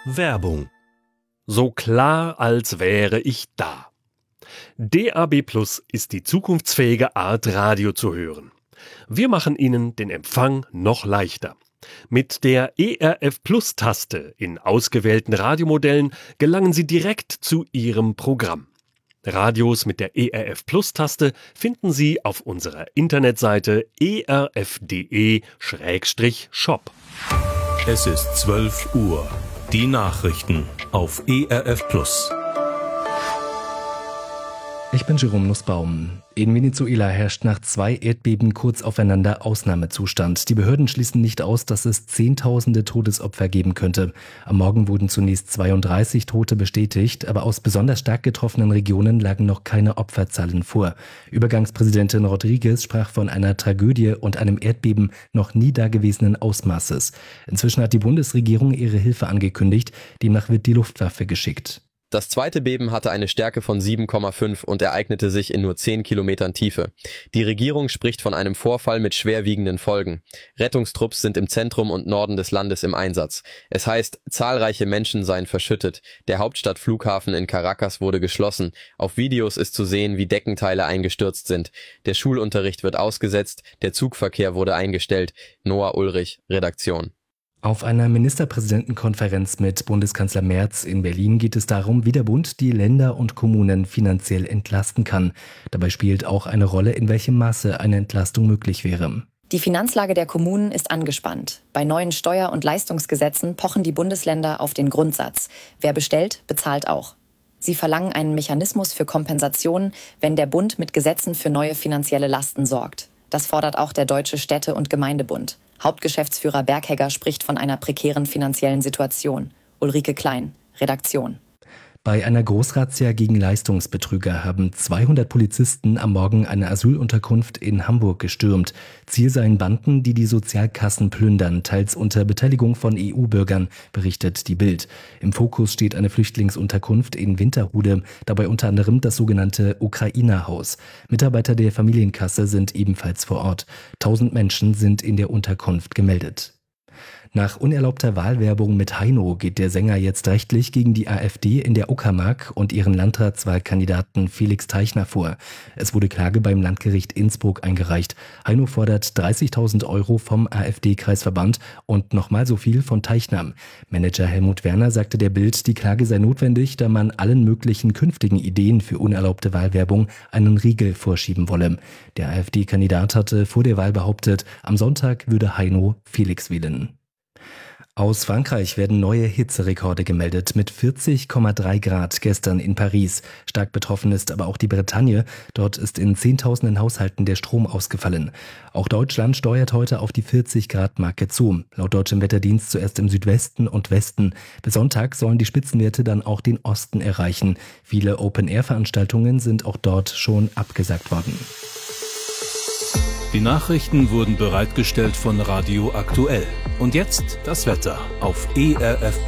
Werbung. So klar, als wäre ich da. DAB+ ist die zukunftsfähige Art, Radio zu hören. Wir machen Ihnen den Empfang noch leichter. Mit der ERF+-Taste in ausgewählten Radiomodellen gelangen Sie direkt zu Ihrem Programm. Radios mit der ERF+-Taste finden Sie auf unserer Internetseite erf.de/shop. Es ist 12 Uhr. Die Nachrichten auf ERF+. Ich bin Jerome Nussbaum. In Venezuela herrscht nach 2 Erdbeben kurz aufeinander Ausnahmezustand. Die Behörden schließen nicht aus, dass es Zehntausende Todesopfer geben könnte. Am Morgen wurden zunächst 32 Tote bestätigt, aber aus besonders stark getroffenen Regionen lagen noch keine Opferzahlen vor. Übergangspräsidentin Rodriguez sprach von einer Tragödie und einem Erdbeben noch nie dagewesenen Ausmaßes. Inzwischen hat die Bundesregierung ihre Hilfe angekündigt, demnach wird die Luftwaffe geschickt. Das zweite Beben hatte eine Stärke von 7,5 und ereignete sich in nur 10 Kilometern Tiefe. Die Regierung spricht von einem Vorfall mit schwerwiegenden Folgen. Rettungstrupps sind im Zentrum und Norden des Landes im Einsatz. Es heißt, zahlreiche Menschen seien verschüttet. Der Hauptstadtflughafen in Caracas wurde geschlossen. Auf Videos ist zu sehen, wie Deckenteile eingestürzt sind. Der Schulunterricht wird ausgesetzt, der Zugverkehr wurde eingestellt. Noah Ulrich, Redaktion. Auf einer Ministerpräsidentenkonferenz mit Bundeskanzler Merz in Berlin geht es darum, wie der Bund die Länder und Kommunen finanziell entlasten kann. Dabei spielt auch eine Rolle, in welchem Maße eine Entlastung möglich wäre. Die Finanzlage der Kommunen ist angespannt. Bei neuen Steuer- und Leistungsgesetzen pochen die Bundesländer auf den Grundsatz: Wer bestellt, bezahlt auch. Sie verlangen einen Mechanismus für Kompensationen, wenn der Bund mit Gesetzen für neue finanzielle Lasten sorgt. Das fordert auch der Deutsche Städte- und Gemeindebund. Hauptgeschäftsführer Berghegger spricht von einer prekären finanziellen Situation. Ulrike Klein, Redaktion. Bei einer Großrazzia gegen Leistungsbetrüger haben 200 Polizisten am Morgen eine Asylunterkunft in Hamburg gestürmt. Ziel seien Banden, die die Sozialkassen plündern, teils unter Beteiligung von EU-Bürgern, berichtet die Bild. Im Fokus steht eine Flüchtlingsunterkunft in Winterhude, dabei unter anderem das sogenannte Ukrainer-Haus. Mitarbeiter der Familienkasse sind ebenfalls vor Ort. 1000 Menschen sind in der Unterkunft gemeldet. Nach unerlaubter Wahlwerbung mit Heino geht der Sänger jetzt rechtlich gegen die AfD in der Uckermark und ihren Landratswahlkandidaten Felix Teichner vor. Es wurde Klage beim Landgericht Innsbruck eingereicht. Heino fordert 30.000 € vom AfD-Kreisverband und nochmal so viel von Teichner. Manager Helmut Werner sagte der Bild, die Klage sei notwendig, da man allen möglichen künftigen Ideen für unerlaubte Wahlwerbung einen Riegel vorschieben wolle. Der AfD-Kandidat hatte vor der Wahl behauptet, am Sonntag würde Heino Felix wählen. Aus Frankreich werden neue Hitzerekorde gemeldet mit 40,3 Grad gestern in Paris. Stark betroffen ist aber auch die Bretagne. Dort ist in Zehntausenden Haushalten der Strom ausgefallen. Auch Deutschland steuert heute auf die 40-Grad-Marke zu. Laut deutschem Wetterdienst zuerst im Südwesten und Westen. Bis Sonntag sollen die Spitzenwerte dann auch den Osten erreichen. Viele Open-Air-Veranstaltungen sind auch dort schon abgesagt worden. Die Nachrichten wurden bereitgestellt von Radio Aktuell. Und jetzt das Wetter auf ERF+.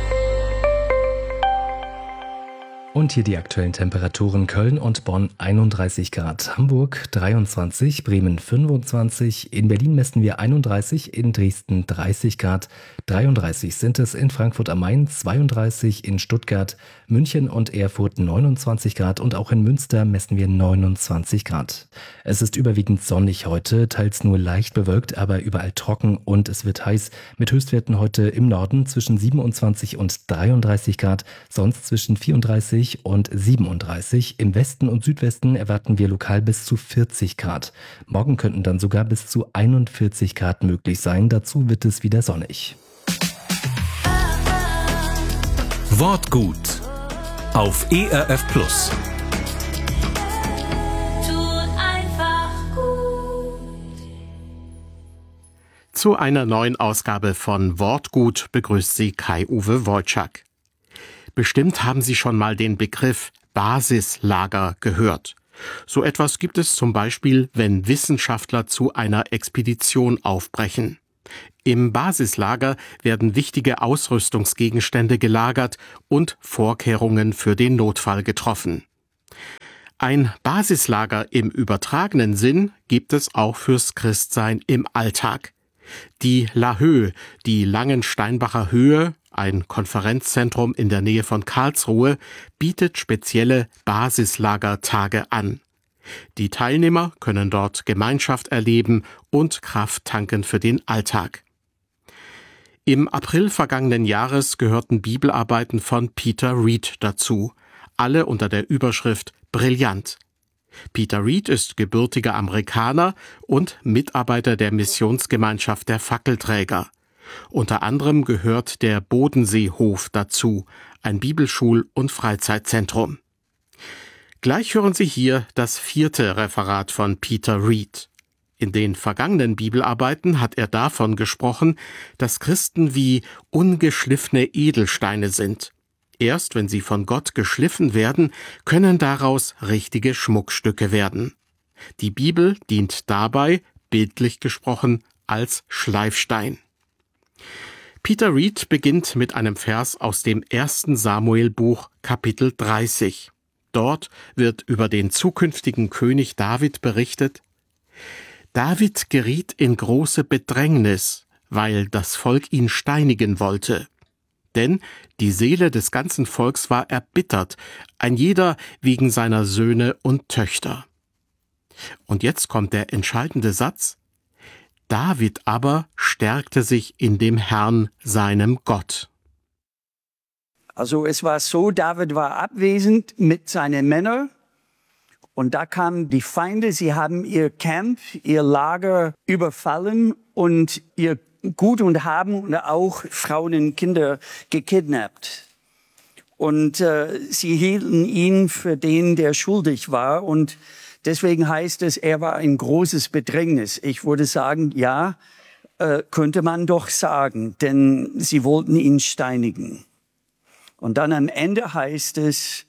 Und hier die aktuellen Temperaturen: Köln und Bonn 31 Grad, Hamburg 23, Bremen 25, in Berlin messen wir 31, in Dresden 30 Grad, 33 sind es in Frankfurt am Main, 32 in Stuttgart, München und Erfurt 29 Grad und auch in Münster messen wir 29 Grad. Es ist überwiegend sonnig heute, teils nur leicht bewölkt, aber überall trocken und es wird heiß, mit Höchstwerten heute im Norden zwischen 27 und 33 Grad, sonst zwischen 34 und 37. Im Westen und Südwesten erwarten wir lokal bis zu 40 Grad. Morgen könnten dann sogar bis zu 41 Grad möglich sein. Dazu wird es wieder sonnig. Wortgut auf ERF+. Zu einer neuen Ausgabe von Wortgut begrüßt Sie Kai-Uwe Wojczak. Bestimmt haben Sie schon mal den Begriff Basislager gehört. So etwas gibt es zum Beispiel, wenn Wissenschaftler zu einer Expedition aufbrechen. Im Basislager werden wichtige Ausrüstungsgegenstände gelagert und Vorkehrungen für den Notfall getroffen. Ein Basislager im übertragenen Sinn gibt es auch fürs Christsein im Alltag. Die Lahoe, die Langensteinbacher Höhe, ein Konferenzzentrum in der Nähe von Karlsruhe, bietet spezielle Basislagertage an. Die Teilnehmer können dort Gemeinschaft erleben und Kraft tanken für den Alltag. Im April vergangenen Jahres gehörten Bibelarbeiten von Peter Reed dazu, alle unter der Überschrift Brillant. Peter Reed ist gebürtiger Amerikaner und Mitarbeiter der Missionsgemeinschaft der Fackelträger. Unter anderem gehört der Bodenseehof dazu, ein Bibelschul- und Freizeitzentrum. Gleich hören Sie hier das 4. Referat von Peter Reed. In den vergangenen Bibelarbeiten hat er davon gesprochen, dass Christen wie ungeschliffene Edelsteine sind. Erst wenn sie von Gott geschliffen werden, können daraus richtige Schmuckstücke werden. Die Bibel dient dabei, bildlich gesprochen, als Schleifstein. Peter Reed beginnt mit einem Vers aus dem 1. Samuel-Buch, Kapitel 30. Dort wird über den zukünftigen König David berichtet: David geriet in große Bedrängnis, weil das Volk ihn steinigen wollte. Denn die Seele des ganzen Volks war erbittert, ein jeder wegen seiner Söhne und Töchter. Und jetzt kommt der entscheidende Satz: David aber stärkte sich in dem Herrn, seinem Gott. Also es war so, David war abwesend mit seinen Männern und da kamen die Feinde, sie haben ihr Camp, ihr Lager überfallen und ihr Gut und Haben und auch Frauen und Kinder gekidnappt. Und sie hielten ihn für den, der schuldig war. Und deswegen heißt es, er war ein großes Bedrängnis. Ich würde sagen, ja, könnte man doch sagen, denn sie wollten ihn steinigen. Und dann am Ende heißt es,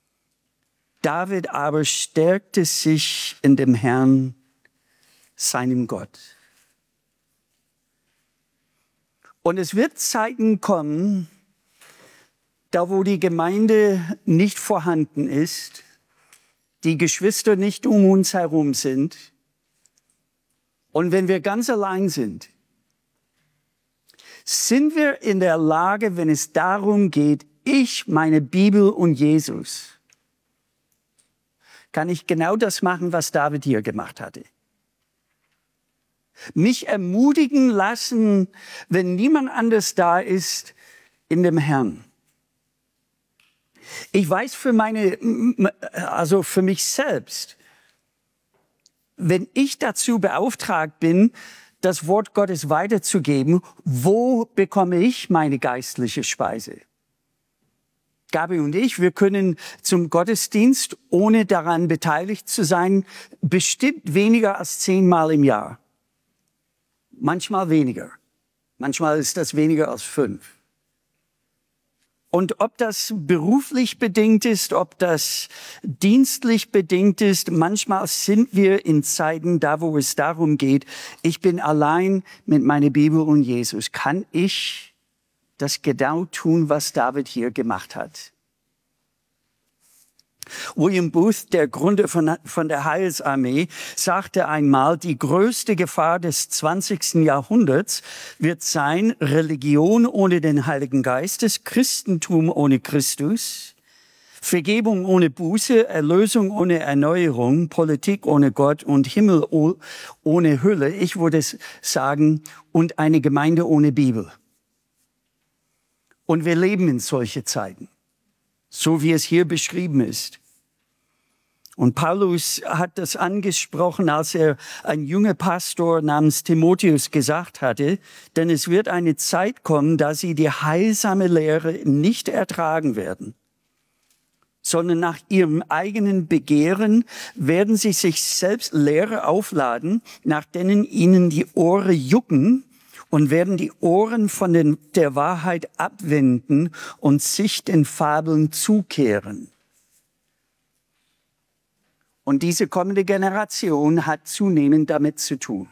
David aber stärkte sich in dem Herrn, seinem Gott. Und es wird Zeiten kommen, da wo die Gemeinde nicht vorhanden ist, die Geschwister nicht um uns herum sind und wenn wir ganz allein sind, sind wir in der Lage, wenn es darum geht, ich, meine Bibel und Jesus, kann ich genau das machen, was David hier gemacht hatte. Mich ermutigen lassen, wenn niemand anders da ist, in dem Herrn. Ich weiß für mich selbst, wenn ich dazu beauftragt bin, das Wort Gottes weiterzugeben, wo bekomme ich meine geistliche Speise? Gabi und ich, wir können zum Gottesdienst, ohne daran beteiligt zu sein, bestimmt weniger als 10 Mal im Jahr. Manchmal weniger. Manchmal ist das weniger als 5. Und ob das beruflich bedingt ist, ob das dienstlich bedingt ist, manchmal sind wir in Zeiten, da wo es darum geht, ich bin allein mit meiner Bibel und Jesus. Kann ich das genau tun, was David hier gemacht hat? William Booth, der Gründer von der Heilsarmee, sagte einmal, die größte Gefahr des 20. Jahrhunderts wird sein, Religion ohne den Heiligen Geist, Christentum ohne Christus, Vergebung ohne Buße, Erlösung ohne Erneuerung, Politik ohne Gott und Himmel ohne Hülle. Ich würde sagen, und eine Gemeinde ohne Bibel. Und wir leben in solche Zeiten, so wie es hier beschrieben ist. Und Paulus hat das angesprochen, als er ein junger Pastor namens Timotheus gesagt hatte, denn es wird eine Zeit kommen, da sie die heilsame Lehre nicht ertragen werden, sondern nach ihrem eigenen Begehren werden sie sich selbst Lehre aufladen, nach denen ihnen die Ohren jucken, und werden die Ohren von der Wahrheit abwenden und sich den Fabeln zukehren. Und diese kommende Generation hat zunehmend damit zu tun.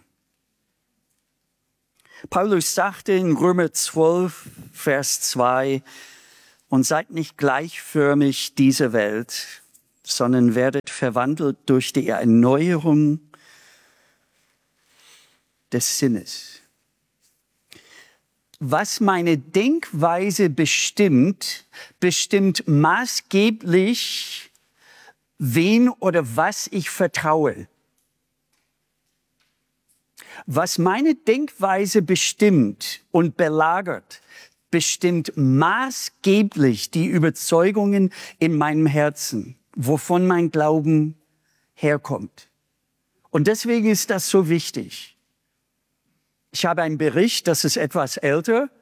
Paulus sagte in Römer 12, Vers 2, und seid nicht gleichförmig dieser Welt, sondern werdet verwandelt durch die Erneuerung des Sinnes. was meine Denkweise bestimmt, bestimmt maßgeblich, wen oder was ich vertraue. Was meine Denkweise bestimmt und belagert, bestimmt maßgeblich die Überzeugungen in meinem Herzen, wovon mein Glauben herkommt. Und deswegen ist das so wichtig. Ich habe einen Bericht, das ist etwas älter.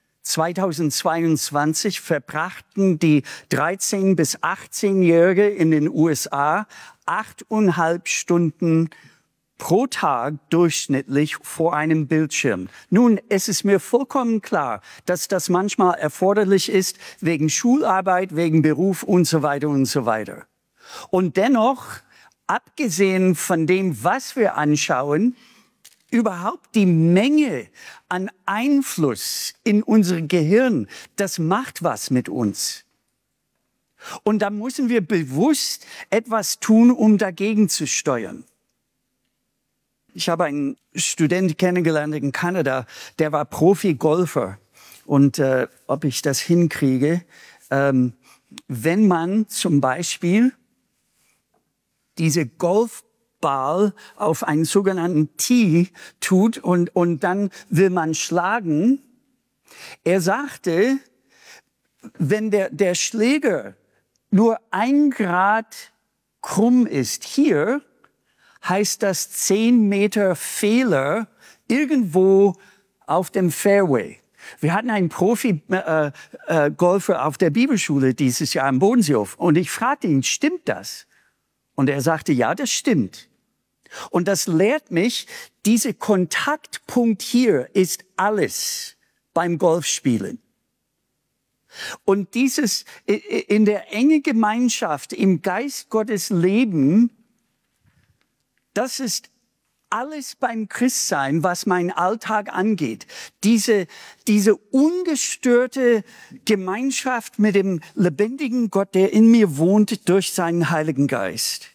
2022 verbrachten die 13- bis 18-Jährige in den USA 8,5 Stunden pro Tag durchschnittlich vor einem Bildschirm. Nun, es ist mir vollkommen klar, dass das manchmal erforderlich ist, wegen Schularbeit, wegen Beruf und so weiter und so weiter. Und dennoch, abgesehen von dem, was wir anschauen, überhaupt die Menge an Einfluss in unser Gehirn, das macht was mit uns. Und da müssen wir bewusst etwas tun, um dagegen zu steuern. Ich habe einen Student kennengelernt in Kanada, der war Profi-Golfer. Und ob ich das hinkriege, wenn man zum Beispiel diese Golfball auf einen sogenannten Tee tut und dann will man schlagen. Er sagte, wenn der Schläger nur 1 Grad krumm ist hier, heißt das 10 Meter Fehler irgendwo auf dem Fairway. Wir hatten einen Profi-Golfer auf der Bibelschule dieses Jahr am Bodenseehof und ich fragte ihn, stimmt das? Und er sagte, ja, das stimmt. Und das lehrt mich, dieser Kontaktpunkt hier ist alles beim Golfspielen. Und dieses in der engen Gemeinschaft, im Geist Gottes Leben, das ist alles beim Christsein, was meinen Alltag angeht. Diese ungestörte Gemeinschaft mit dem lebendigen Gott, der in mir wohnt durch seinen Heiligen Geist.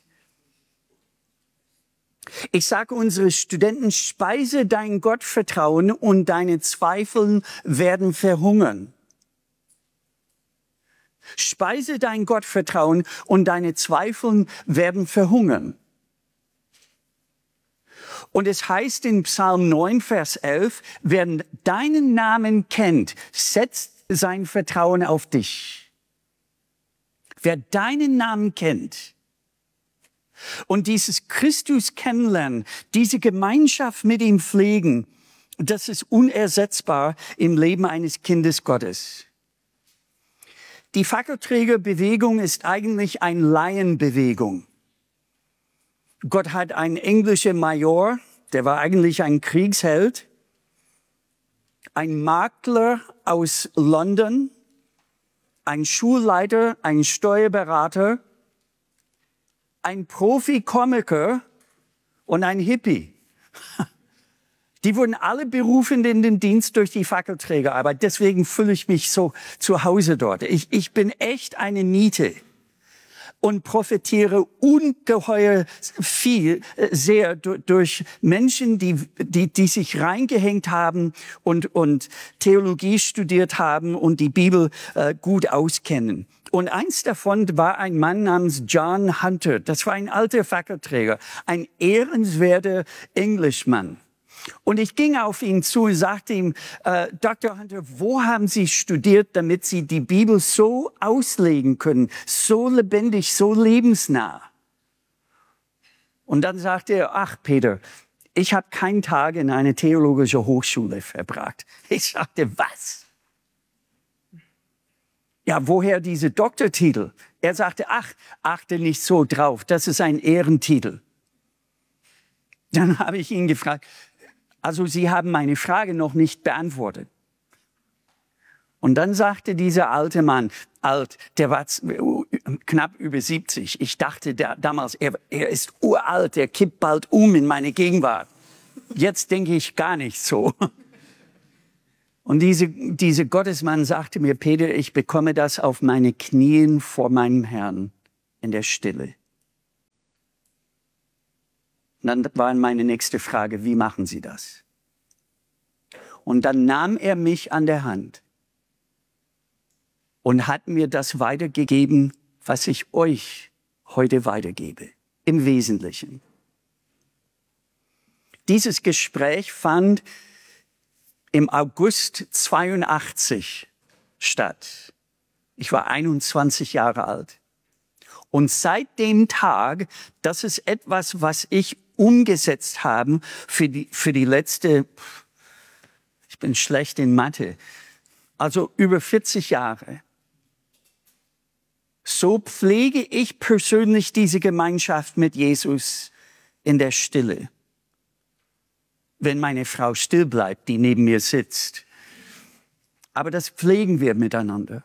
Ich sage unseren Studenten, speise dein Gottvertrauen und deine Zweifel werden verhungern. Speise dein Gottvertrauen und deine Zweifel werden verhungern. Und es heißt in Psalm 9, Vers 11, wer deinen Namen kennt, setzt sein Vertrauen auf dich. Wer deinen Namen kennt. Und dieses Christus kennenlernen, diese Gemeinschaft mit ihm pflegen, das ist unersetzbar im Leben eines Kindes Gottes. Die Fackelträgerbewegung ist eigentlich eine Laienbewegung. Gott hat einen englischen Major, der war eigentlich ein Kriegsheld, ein Makler aus London, ein Schulleiter, ein Steuerberater, ein Profi-Komiker und ein Hippie. Die wurden alle berufen in den Dienst durch die Fackelträgerarbeit. Deswegen fühle ich mich so zu Hause dort. Ich bin echt eine Niete und profitiere ungeheuer viel, sehr durch Menschen, die sich reingehängt haben und Theologie studiert haben und die Bibel gut auskennen. Und eins davon war ein Mann namens John Hunter. Das war ein alter Fackelträger, ein ehrenswerter Englishman. Und ich ging auf ihn zu und sagte ihm, Dr. Hunter, wo haben Sie studiert, damit Sie die Bibel so auslegen können, so lebendig, so lebensnah? Und dann sagte er, ach Peter, ich habe keinen Tag in einer theologischen Hochschule verbracht. Ich sagte, was? Ja, woher diese Doktortitel? Er sagte, ach, achte nicht so drauf, das ist ein Ehrentitel. Dann habe ich ihn gefragt, also Sie haben meine Frage noch nicht beantwortet. Und dann sagte dieser alte Mann, der war knapp über 70. Ich dachte damals, er ist uralt, er kippt bald um in meine Gegenwart. Jetzt denke ich gar nicht so. Und diese Gottesmann sagte mir, Peter, ich bekomme das auf meine Knien vor meinem Herrn in der Stille. Und dann war meine nächste Frage, wie machen Sie das? Und dann nahm er mich an der Hand und hat mir das weitergegeben, was ich euch heute weitergebe, im Wesentlichen. Dieses Gespräch fand im August 82 statt. Ich war 21 Jahre alt. Und seit dem Tag, das ist etwas, was ich umgesetzt habe für die letzte, ich bin schlecht in Mathe, also über 40 Jahre. So pflege ich persönlich diese Gemeinschaft mit Jesus in der Stille. Wenn meine Frau still bleibt, die neben mir sitzt. Aber das pflegen wir miteinander.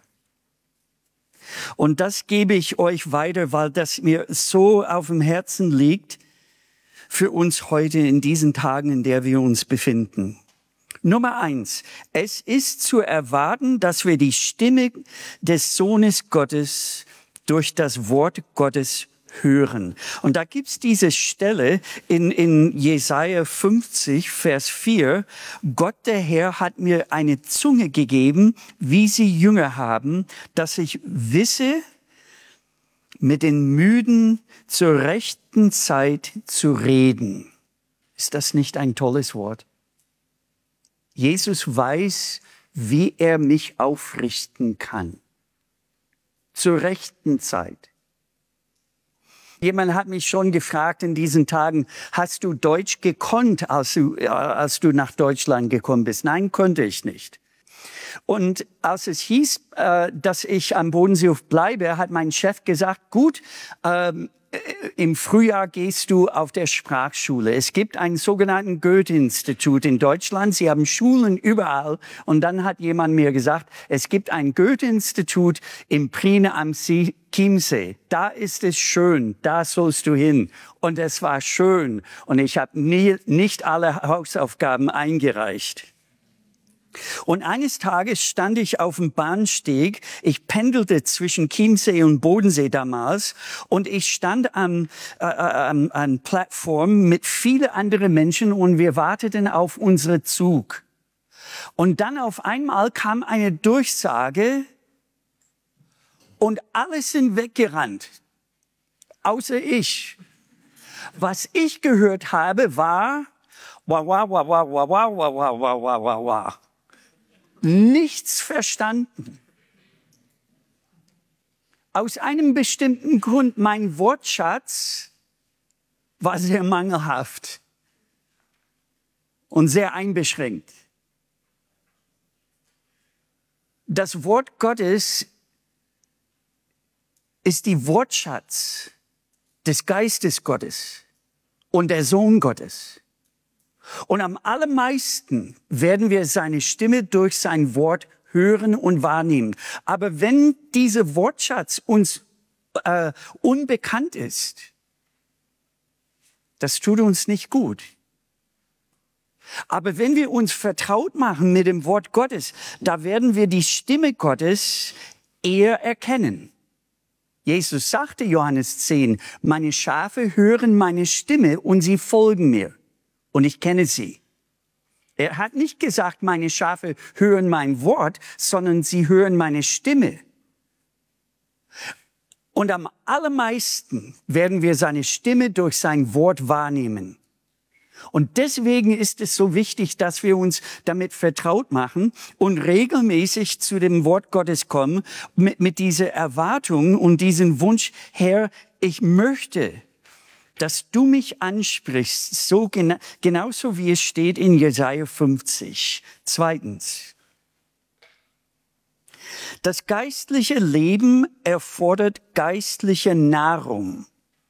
Und das gebe ich euch weiter, weil das mir so auf dem Herzen liegt für uns heute in diesen Tagen, in der wir uns befinden. Nummer 1. Es ist zu erwarten, dass wir die Stimme des Sohnes Gottes durch das Wort Gottes hören. Und da gibt's diese Stelle in Jesaja 50, Vers 4. Gott, der Herr, hat mir eine Zunge gegeben, wie sie Jünger haben, dass ich wisse, mit den Müden zur rechten Zeit zu reden. Ist das nicht ein tolles Wort? Jesus weiß, wie er mich aufrichten kann. Zur rechten Zeit. Jemand hat mich schon gefragt in diesen Tagen, hast du Deutsch gekonnt, als du nach Deutschland gekommen bist? Nein, konnte ich nicht. Und als es hieß, dass ich am Bodenseehof bleibe, hat mein Chef gesagt, gut, im Frühjahr gehst du auf der Sprachschule. Es gibt einen sogenannten Goethe-Institut in Deutschland. Sie haben Schulen überall. Und dann hat jemand mir gesagt, es gibt ein Goethe-Institut in Priene am Chiemsee. Da ist es schön. Da sollst du hin. Und es war schön. Und ich habe nicht alle Hausaufgaben eingereicht. Und eines Tages stand ich auf dem Bahnsteig. Ich pendelte zwischen Chiemsee und Bodensee damals. Und ich stand an Plattform mit vielen anderen Menschen und wir warteten auf unseren Zug. Und dann auf einmal kam eine Durchsage und alle sind weggerannt. Außer ich. Was ich gehört habe, war wah, wah, wah, wah, wah, wah, wah, wah, wah, wah, wah, wah. Nichts verstanden. Aus einem bestimmten Grund, mein Wortschatz war sehr mangelhaft und sehr eingeschränkt. Das Wort Gottes ist die Wortschatz des Geistes Gottes und der Sohn Gottes. Und am allermeisten werden wir seine Stimme durch sein Wort hören und wahrnehmen. Aber wenn dieser Wortschatz uns unbekannt ist, das tut uns nicht gut. Aber wenn wir uns vertraut machen mit dem Wort Gottes, da werden wir die Stimme Gottes eher erkennen. Jesus sagte, Johannes 10, meine Schafe hören meine Stimme und sie folgen mir. Und ich kenne sie. Er hat nicht gesagt, meine Schafe hören mein Wort, sondern sie hören meine Stimme. Und am allermeisten werden wir seine Stimme durch sein Wort wahrnehmen. Und deswegen ist es so wichtig, dass wir uns damit vertraut machen und regelmäßig zu dem Wort Gottes kommen, mit dieser Erwartung und diesem Wunsch, Herr, ich möchte, dass du mich ansprichst, so genauso wie es steht in Jesaja 50. Zweitens. Das geistliche Leben erfordert geistliche Nahrung.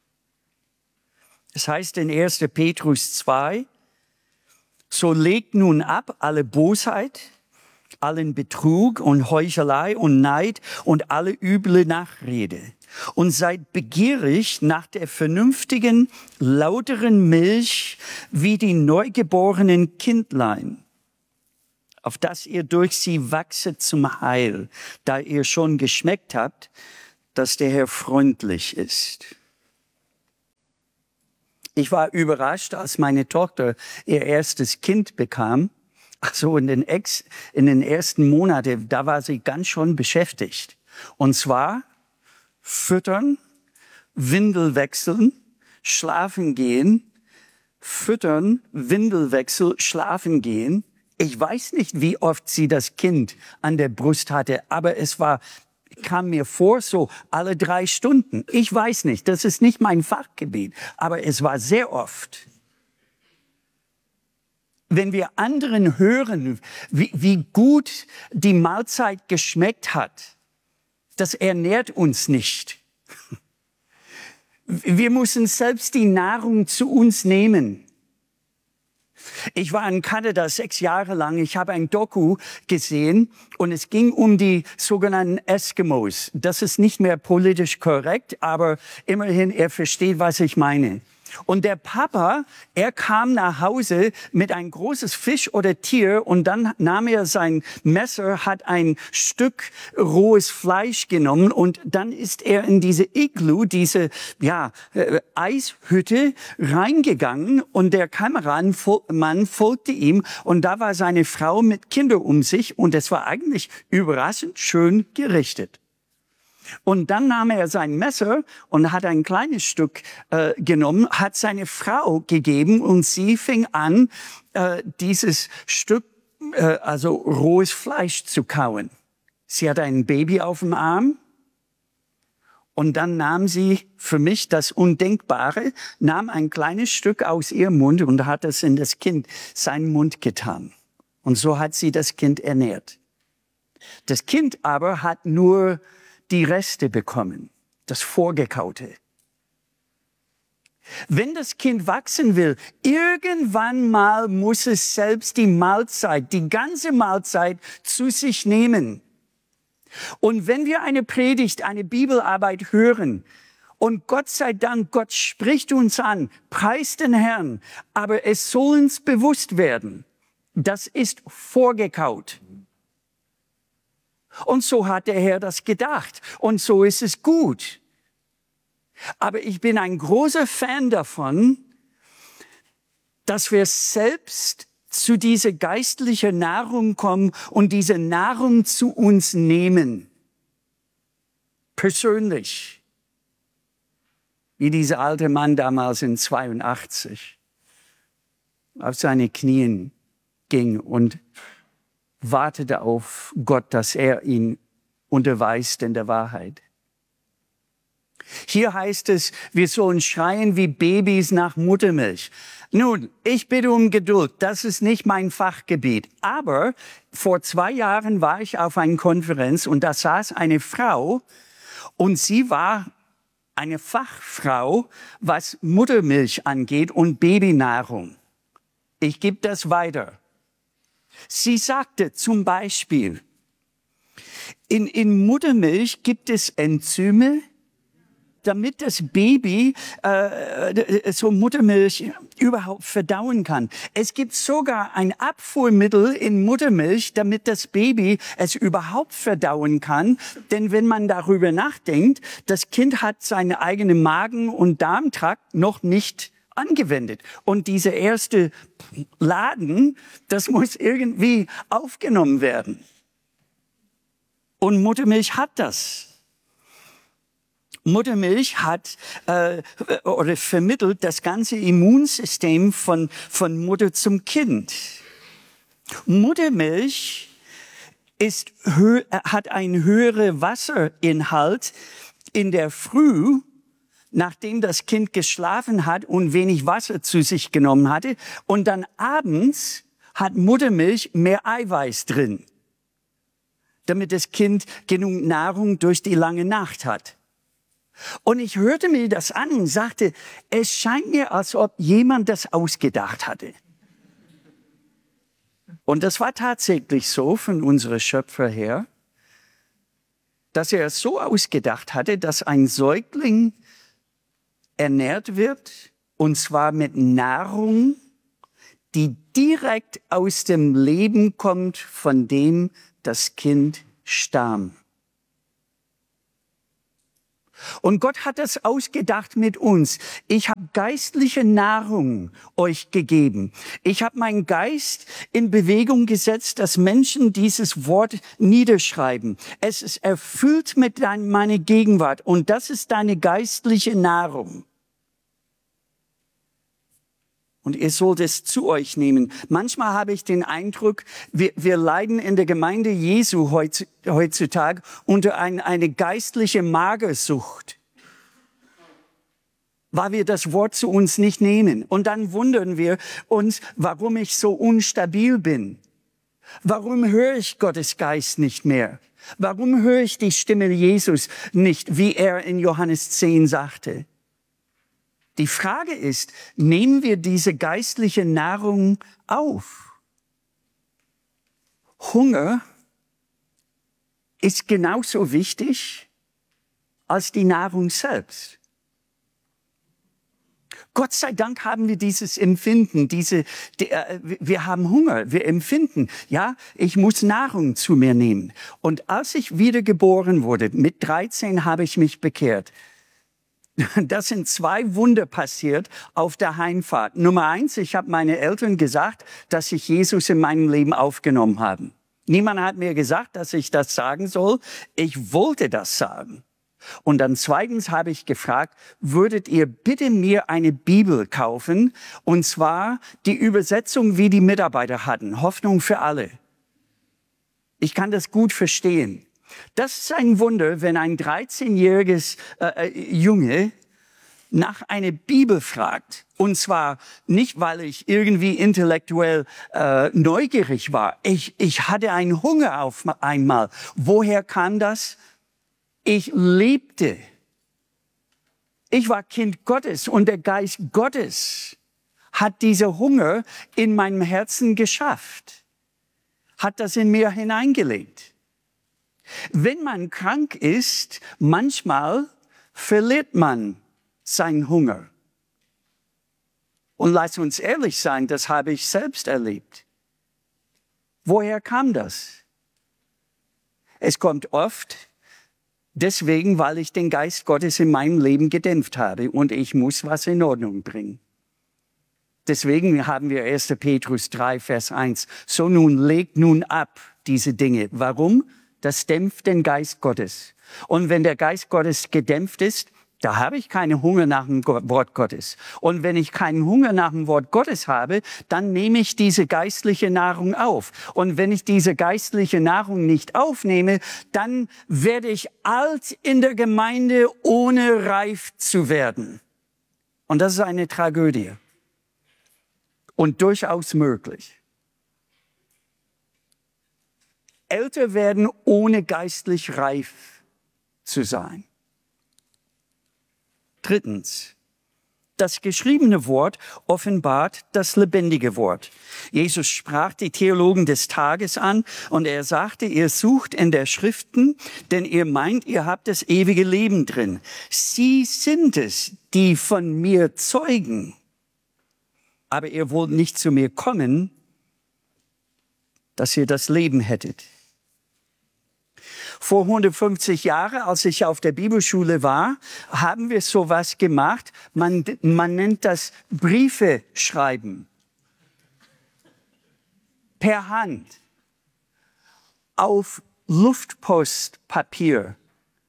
Es heißt in 1. Petrus 2, so legt nun ab alle Bosheit, allen Betrug und Heuchelei und Neid und alle üble Nachrede. Und seid begierig nach der vernünftigen, lauteren Milch wie die neugeborenen Kindlein, auf dass ihr durch sie wachset zum Heil, da ihr schon geschmeckt habt, dass der Herr freundlich ist. Ich war überrascht, als meine Tochter ihr erstes Kind bekam. Ach so, in den ersten Monaten, da war sie ganz schon beschäftigt. Und zwar füttern, Windel wechseln, schlafen gehen, füttern, Windelwechsel, schlafen gehen. Ich weiß nicht, wie oft sie das Kind an der Brust hatte, aber kam mir vor, so alle 3 Stunden. Ich weiß nicht, das ist nicht mein Fachgebiet, aber es war sehr oft. Wenn wir anderen hören, wie gut die Mahlzeit geschmeckt hat, das ernährt uns nicht. Wir müssen selbst die Nahrung zu uns nehmen. Ich war in Kanada 6 Jahre lang. Ich habe ein Doku gesehen und es ging um die sogenannten Eskimos. Das ist nicht mehr politisch korrekt, aber immerhin, er versteht, was ich meine. Und der Papa, er kam nach Hause mit ein großes Fisch oder Tier und dann nahm er sein Messer, hat ein Stück rohes Fleisch genommen und dann ist er in diese Igloo, diese Eishütte reingegangen und der Kameramann folgte ihm und da war seine Frau mit Kindern um sich und es war eigentlich überraschend schön gerichtet. Und dann nahm er sein Messer und hat ein kleines Stück genommen, hat seine Frau gegeben und sie fing an, dieses Stück, also rohes Fleisch zu kauen. Sie hatte ein Baby auf dem Arm und dann nahm sie für mich das Undenkbare, nahm ein kleines Stück aus ihrem Mund und hat es in das Kind, seinen Mund getan. Und so hat sie das Kind ernährt. Das Kind aber hat nur die Reste bekommen, das Vorgekaute. Wenn das Kind wachsen will, irgendwann mal muss es selbst die Mahlzeit, die ganze Mahlzeit zu sich nehmen. Und wenn wir eine Predigt, eine Bibelarbeit hören, und Gott sei Dank, Gott spricht uns an, preist den Herrn, aber es soll uns bewusst werden, das ist vorgekaut. Und so hat der Herr das gedacht. Und so ist es gut. Aber ich bin ein großer Fan davon, dass wir selbst zu dieser geistlichen Nahrung kommen und diese Nahrung zu uns nehmen. Persönlich. Wie dieser alte Mann damals in 82 auf seine Knien ging und wartete auf Gott, dass er ihn unterweist in der Wahrheit. Hier heißt es, wir sollen schreien wie Babys nach Muttermilch. Nun, ich bitte um Geduld, das ist nicht mein Fachgebiet. Aber vor 2 Jahren war ich auf einer Konferenz und da saß eine Frau und sie war eine Fachfrau, was Muttermilch angeht und Babynahrung. Ich gebe das weiter. Sie sagte zum Beispiel, in Muttermilch gibt es Enzyme, damit das Baby so Muttermilch überhaupt verdauen kann. Es gibt sogar ein Abführmittel in Muttermilch, damit das Baby es überhaupt verdauen kann. Denn wenn man darüber nachdenkt, das Kind hat seinen eigenen Magen- und Darmtrakt noch nicht angewendet. Und dieser erste Laden, das muss irgendwie aufgenommen werden. Und Muttermilch hat das. Muttermilch hat oder vermittelt das ganze Immunsystem von Mutter zum Kind. Muttermilch hat einen höheren Wasserinhalt in der Früh, nachdem das Kind geschlafen hat und wenig Wasser zu sich genommen hatte. Und dann abends hat Muttermilch mehr Eiweiß drin, damit das Kind genug Nahrung durch die lange Nacht hat. Und ich hörte mir das an und sagte, es scheint mir, als ob jemand das ausgedacht hatte. Und das war tatsächlich so von unserem Schöpfer her, dass er es so ausgedacht hatte, dass ein Säugling ernährt wird, und zwar mit Nahrung, die direkt aus dem Leben kommt, von dem das Kind stammt. Und Gott hat das ausgedacht mit uns. Ich habe geistliche Nahrung euch gegeben. Ich habe meinen Geist in Bewegung gesetzt, dass Menschen dieses Wort niederschreiben. Es ist erfüllt mit meiner Gegenwart. Und das ist deine geistliche Nahrung. Und ihr sollt es zu euch nehmen. Manchmal habe ich den Eindruck, wir leiden in der Gemeinde Jesu heutzutage unter eine geistliche Magersucht, weil wir das Wort zu uns nicht nehmen. Und dann wundern wir uns, warum ich so unstabil bin. Warum höre ich Gottes Geist nicht mehr? Warum höre ich die Stimme Jesus nicht, wie er in Johannes 10 sagte? Die Frage ist, nehmen wir diese geistliche Nahrung auf? Hunger ist genauso wichtig als die Nahrung selbst. Gott sei Dank haben wir dieses Empfinden, wir haben Hunger, wir empfinden, ja, ich muss Nahrung zu mir nehmen. Und als ich wiedergeboren wurde, mit 13 habe ich mich bekehrt. Das sind 2 Wunder passiert auf der Heimfahrt. Nummer 1, ich habe meine Eltern gesagt, dass ich Jesus in meinem Leben aufgenommen habe. Niemand hat mir gesagt, dass ich das sagen soll. Ich wollte das sagen. Und dann zweitens habe ich gefragt, würdet ihr bitte mir eine Bibel kaufen? Und zwar die Übersetzung, wie die Mitarbeiter hatten. Hoffnung für alle. Ich kann das gut verstehen. Das ist ein Wunder, wenn ein 13-jähriges Junge nach einer Bibel fragt. Und zwar nicht, weil ich irgendwie intellektuell neugierig war. Ich hatte einen Hunger auf einmal. Woher kam das? Ich lebte. Ich war Kind Gottes und der Geist Gottes hat diese Hunger in meinem Herzen geschafft. Hat das in mir hineingelegt. Wenn man krank ist, manchmal verliert man seinen Hunger. Und lass uns ehrlich sein, das habe ich selbst erlebt. Woher kam das? Es kommt oft deswegen, weil ich den Geist Gottes in meinem Leben gedämpft habe und ich muss was in Ordnung bringen. Deswegen haben wir 1. Petrus 3, Vers 1. So nun legt nun ab diese Dinge. Warum? Das dämpft den Geist Gottes. Und wenn der Geist Gottes gedämpft ist, da habe ich keinen Hunger nach dem Wort Gottes. Und wenn ich keinen Hunger nach dem Wort Gottes habe, dann nehme ich diese geistliche Nahrung auf. Und wenn ich diese geistliche Nahrung nicht aufnehme, dann werde ich alt in der Gemeinde, ohne reif zu werden. Und das ist eine Tragödie. Und durchaus möglich. Älter werden, ohne geistlich reif zu sein. Drittens, das geschriebene Wort offenbart das lebendige Wort. Jesus sprach die Theologen des Tages an und er sagte, ihr sucht in der Schriften, denn ihr meint, ihr habt das ewige Leben drin. Sie sind es, die von mir zeugen. Aber ihr wollt nicht zu mir kommen, dass ihr das Leben hättet. Vor 150 Jahren, als ich auf der Bibelschule war, haben wir sowas gemacht. Man nennt das Briefe schreiben. Per Hand. Auf Luftpostpapier.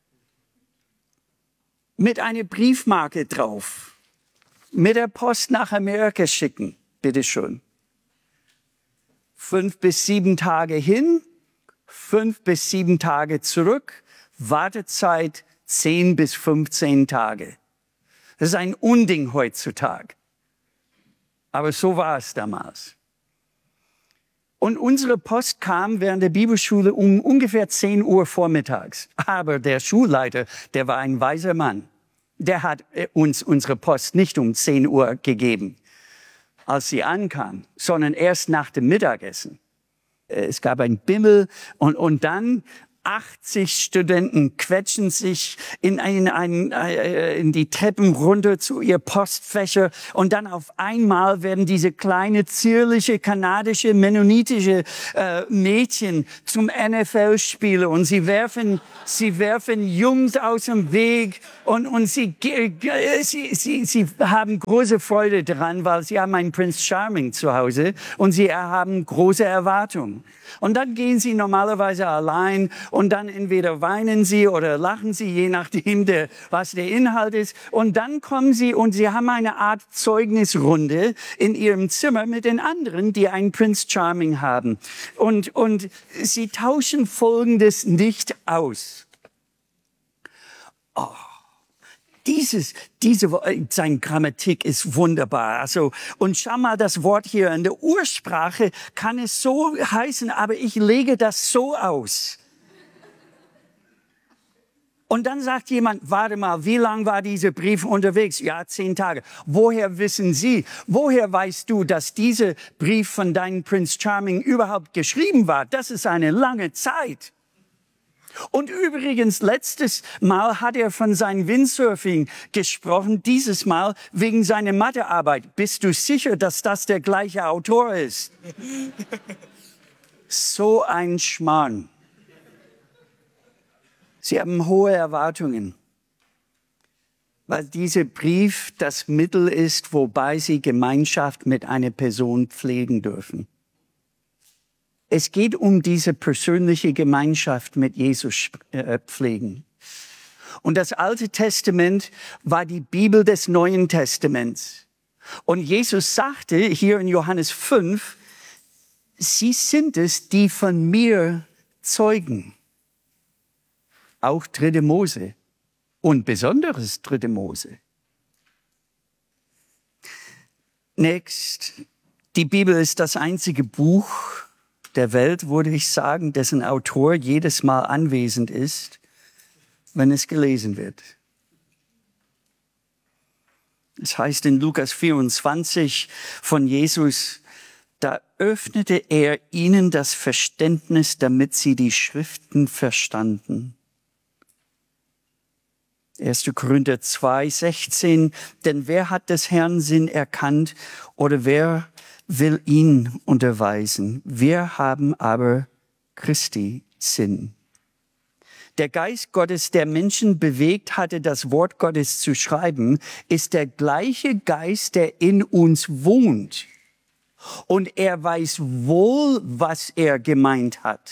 Mit einer Briefmarke drauf. Mit der Post nach Amerika schicken. Bitteschön. 5 bis 7 Tage hin. 5 bis 7 Tage zurück, Wartezeit 10 bis 15 Tage. Das ist ein Unding heutzutage. Aber so war es damals. Und unsere Post kam während der Bibelschule um ungefähr 10 Uhr vormittags. Aber der Schulleiter, der war ein weiser Mann. Der hat uns unsere Post nicht um 10 Uhr gegeben, als sie ankam, sondern erst nach dem Mittagessen. Es gab ein Bimmel und dann 80 Studenten quetschen sich in die Treppen runter zu ihr Postfächer und dann auf einmal werden diese kleine, zierliche, kanadische, mennonitische Mädchen zum NFL-Spieler und sie werfen Jungs aus dem Weg und sie haben große Freude dran, weil sie haben einen Prince Charming zu Hause und sie haben große Erwartungen. Und dann gehen sie normalerweise allein und dann entweder weinen sie oder lachen sie, je nachdem, was der Inhalt ist. Und dann kommen sie und sie haben eine Art Zeugnisrunde in ihrem Zimmer mit den anderen, die einen Prince Charming haben. Und sie tauschen Folgendes nicht aus. Oh. Seine Grammatik ist wunderbar. Also, und schau mal das Wort hier. In der Ursprache kann es so heißen, aber ich lege das so aus. Und dann sagt jemand, warte mal, wie lang war dieser Brief unterwegs? Ja, 10 Tage. Woher wissen Sie, woher weißt du, dass dieser Brief von deinem Prince Charming überhaupt geschrieben war? Das ist eine lange Zeit. Und übrigens, letztes Mal hat er von seinem Windsurfing gesprochen, dieses Mal wegen seiner Mathearbeit. Bist du sicher, dass das der gleiche Autor ist? So ein Schmarrn. Sie haben hohe Erwartungen, weil dieser Brief das Mittel ist, wobei Sie Gemeinschaft mit einer Person pflegen dürfen. Es geht um diese persönliche Gemeinschaft mit Jesus pflegen. Und das Alte Testament war die Bibel des Neuen Testaments. Und Jesus sagte hier in Johannes 5, Sie sind es, die von mir zeugen. Auch 3. Mose und besonderes 3. Mose. Next, die Bibel ist das einzige Buch der Welt, würde ich sagen, dessen Autor jedes Mal anwesend ist, wenn es gelesen wird. Es heißt in Lukas 24 von Jesus, da öffnete er ihnen das Verständnis, damit sie die Schriften verstanden. 1. Korinther 2,16, denn wer hat des Herrn Sinn erkannt oder wer will ihn unterweisen? Wir haben aber Christi Sinn. Der Geist Gottes, der Menschen bewegt hatte, das Wort Gottes zu schreiben, ist der gleiche Geist, der in uns wohnt. Und er weiß wohl, was er gemeint hat.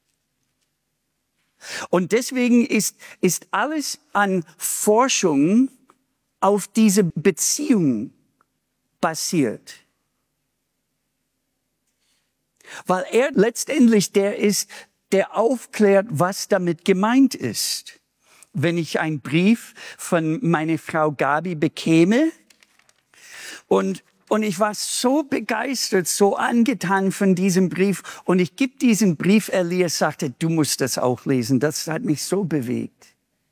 Und deswegen ist alles an Forschung auf diese Beziehung basiert. Weil er letztendlich der ist, der aufklärt, was damit gemeint ist. Wenn ich einen Brief von meiner Frau Gabi bekäme und ich war so begeistert, so angetan von diesem Brief und ich gebe diesen Brief, Elias sagte, du musst das auch lesen, das hat mich so bewegt.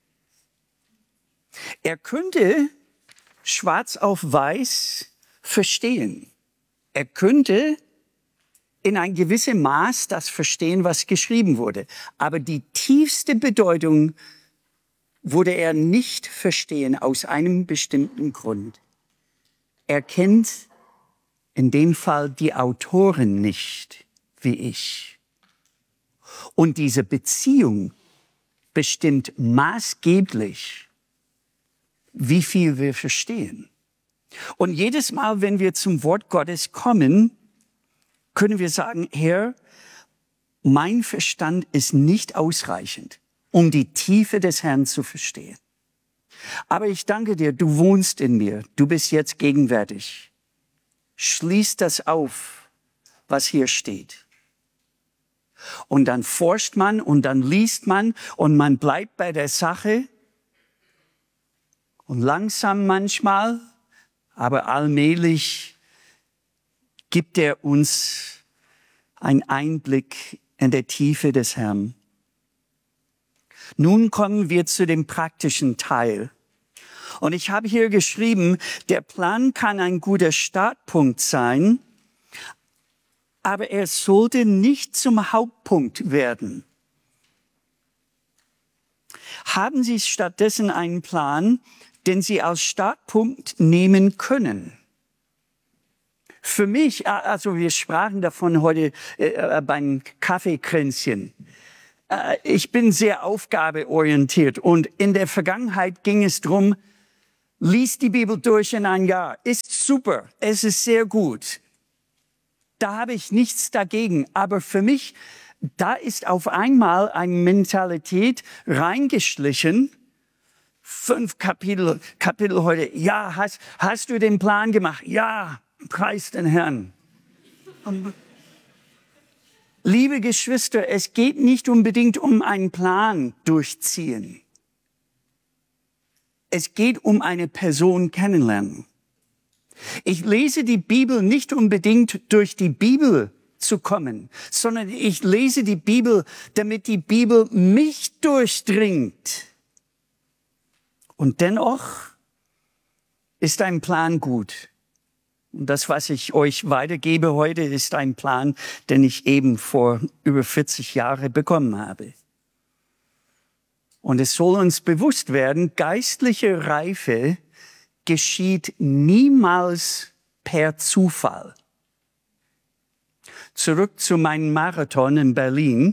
Er könnte schwarz auf weiß verstehen. Er könnte in ein gewissem Maß das verstehen, was geschrieben wurde. Aber die tiefste Bedeutung würde er nicht verstehen aus einem bestimmten Grund. Er kennt in dem Fall die Autoren nicht, wie ich. Und diese Beziehung bestimmt maßgeblich, wie viel wir verstehen. Und jedes Mal, wenn wir zum Wort Gottes kommen, können wir sagen, Herr, mein Verstand ist nicht ausreichend, um die Tiefe des Herrn zu verstehen. Aber ich danke dir, du wohnst in mir, du bist jetzt gegenwärtig. Schließ das auf, was hier steht. Und dann forscht man und dann liest man und man bleibt bei der Sache. Und langsam manchmal, aber allmählich gibt er uns einen Einblick in der Tiefe des Herrn. Nun kommen wir zu dem praktischen Teil. Und ich habe hier geschrieben, der Plan kann ein guter Startpunkt sein, aber er sollte nicht zum Hauptpunkt werden. haben Sie stattdessen einen Plan, den Sie als Startpunkt nehmen können? Für mich, also wir sprachen davon heute beim Kaffeekränzchen. Ich bin sehr aufgabeorientiert und in der Vergangenheit ging es darum, lies die Bibel durch in ein Jahr. Ist super, es ist sehr gut. Da habe ich nichts dagegen. Aber für mich, da ist auf einmal eine Mentalität reingeschlichen. 5 Kapitel heute. Ja, hast du den Plan gemacht? Ja, preis den Herrn. Liebe Geschwister, es geht nicht unbedingt um einen Plan durchziehen. Es geht um eine Person kennenlernen. Ich lese die Bibel nicht unbedingt durch die Bibel zu kommen, sondern ich lese die Bibel, damit die Bibel mich durchdringt. Und dennoch ist ein Plan gut. Und das, was ich euch weitergebe heute, ist ein Plan, den ich eben vor über 40 Jahren bekommen habe. Und es soll uns bewusst werden, geistliche Reife geschieht niemals per Zufall. Zurück zu meinem Marathon in Berlin.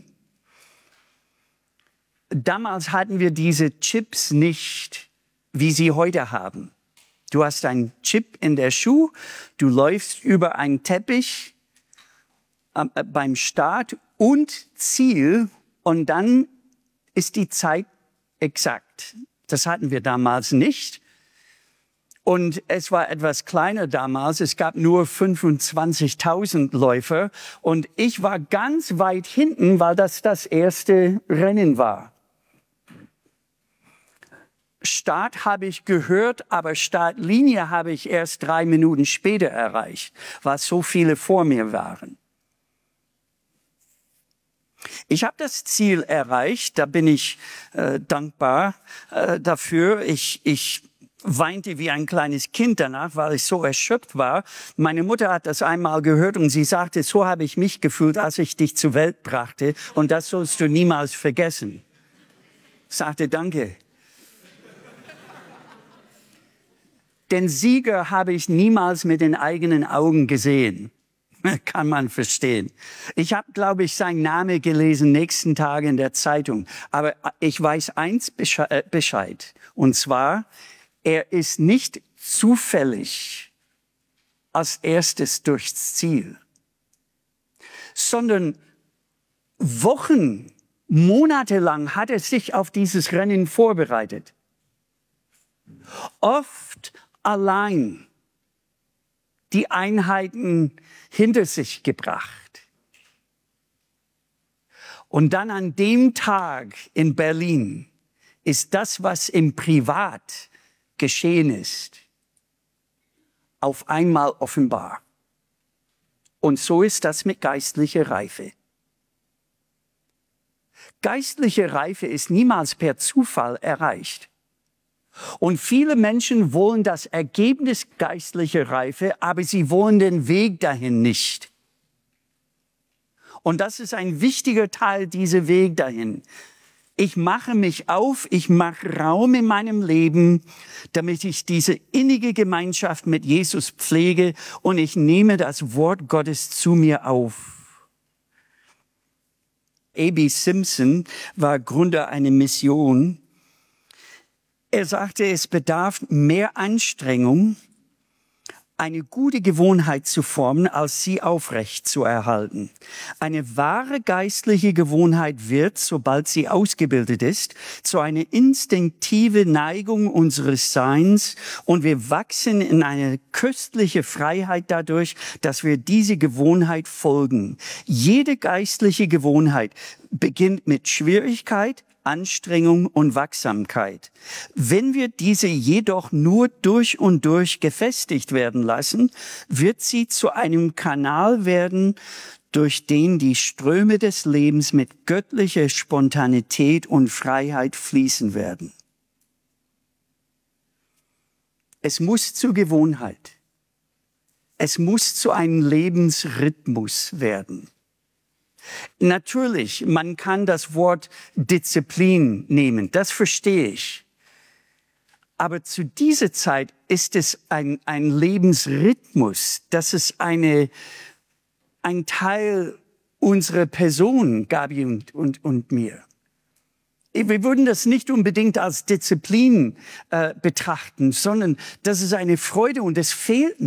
Damals hatten wir diese Chips nicht, wie sie heute haben. Du hast einen Chip in der Schuh, du läufst über einen Teppich beim Start und Ziel und dann ist die Zeit exakt. Das hatten wir damals nicht. Und es war etwas kleiner damals. Es gab nur 25.000 Läufer. Und ich war ganz weit hinten, weil das erste Rennen war. Start habe ich gehört, aber Startlinie habe ich erst 3 Minuten später erreicht, weil so viele vor mir waren. Ich habe das Ziel erreicht, da bin ich dankbar dafür. Ich weinte wie ein kleines Kind danach, weil ich so erschöpft war. Meine Mutter hat das einmal gehört und sie sagte, so habe ich mich gefühlt, als ich dich zur Welt brachte und das sollst du niemals vergessen. Ich sagte, danke. Den Sieger habe ich niemals mit den eigenen Augen gesehen. Kann man verstehen. Ich habe, glaube ich, seinen Namen gelesen nächsten Tag in der Zeitung. Aber ich weiß eins Bescheid. Und zwar, er ist nicht zufällig als erstes durchs Ziel, sondern Wochen, Monate lang hat er sich auf dieses Rennen vorbereitet. Oft allein die Einheiten hinter sich gebracht. Und dann an dem Tag in Berlin ist das, was im Privat geschehen ist, auf einmal offenbar. Und so ist das mit geistlicher Reife. Geistliche Reife ist niemals per Zufall erreicht. Und viele Menschen wollen das Ergebnis geistlicher Reife, aber sie wollen den Weg dahin nicht. Und das ist ein wichtiger Teil, dieser Weg dahin. Ich mache mich auf, ich mache Raum in meinem Leben, damit ich diese innige Gemeinschaft mit Jesus pflege und ich nehme das Wort Gottes zu mir auf. A.B. Simpson war Gründer einer Mission. Er sagte, es bedarf mehr Anstrengung, eine gute Gewohnheit zu formen, als sie aufrecht zu erhalten. Eine wahre geistliche Gewohnheit wird, sobald sie ausgebildet ist, zu einer instinktiven Neigung unseres Seins und wir wachsen in eine köstliche Freiheit dadurch, dass wir diese Gewohnheit folgen. Jede geistliche Gewohnheit beginnt mit Schwierigkeit, Anstrengung und Wachsamkeit. Wenn wir diese jedoch nur durch und durch gefestigt werden lassen, wird sie zu einem Kanal werden, durch den die Ströme des Lebens mit göttlicher Spontanität und Freiheit fließen werden. Es muss zur Gewohnheit. Es muss zu einem Lebensrhythmus werden. Natürlich, man kann das Wort Disziplin nehmen, das verstehe ich. Aber zu dieser Zeit ist es ein Lebensrhythmus, das ist ein Teil unserer Person, Gabi und mir. Wir würden das nicht unbedingt als Disziplin betrachten, sondern das ist eine Freude und es fehlt mir.